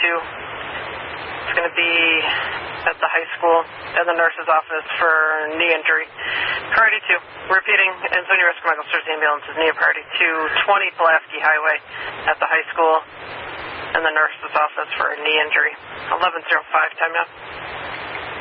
It's going to be at the high school and the nurse's office for knee injury. Priority 2, repeating, Antonio Rescue Michael Stars Ambulance's knee priority 2, 20 Pulaski Highway at the high school and the nurse's office for a knee injury. 11:05, time now.